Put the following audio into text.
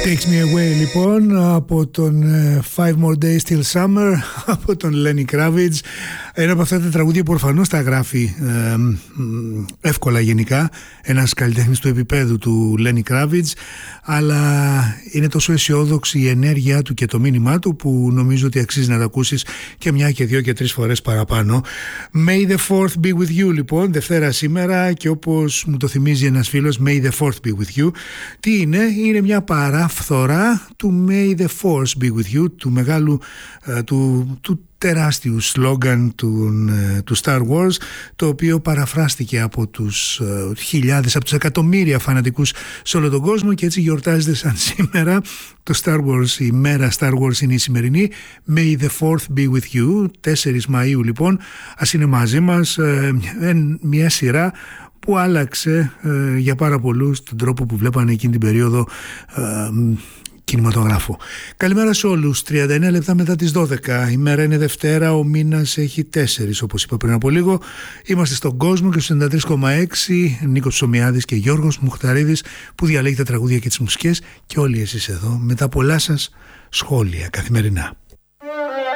Takes Me Away λοιπόν από τον Five More Days Till Summer από τον Lenny Kravitz, ένα από αυτά τα τραγούδια που προφανώς τα γράφει εύκολα γενικά ένας καλλιτέχνης του επίπεδου του Lenny Kravitz, αλλά είναι τόσο αισιόδοξη η ενέργειά του και το μήνυμά του που νομίζω ότι αξίζει να τα ακούσεις και μια και δύο και τρεις φορές παραπάνω. May the 4th be with you λοιπόν, Δευτέρα σήμερα, και όπως μου το θυμίζει ένας φίλος, May the 4th be with you. Τι είναι? Είναι μια παράφθορα του May the Force be with you, του μεγάλου του τεράστιου σλόγγαν του Star Wars, το οποίο παραφράστηκε από τους χιλιάδες, από τους εκατομμύρια φανατικούς σε όλο τον κόσμο, και έτσι γιορτάζεται σαν σήμερα το Star Wars. Η μέρα Star Wars είναι η σημερινή, May the 4th be with you, 4 Μαΐου λοιπόν. Ας είναι μαζί μας μια σειρά που άλλαξε για πάρα πολλούς τον τρόπο που βλέπανε εκείνη την περίοδο κινηματογράφο. Καλημέρα σε όλους. 39 λεπτά μετά τις 12. Η μέρα είναι Δευτέρα, ο μήνας έχει 4, όπως είπα πριν από λίγο. Είμαστε στον κόσμο και στους 93,6. Νίκος Ψωμιάδης και Γιώργος Μουχταρίδης που διαλέγει τα τραγούδια και τις μουσικές, και όλοι εσείς εδώ με τα πολλά σας σχόλια καθημερινά.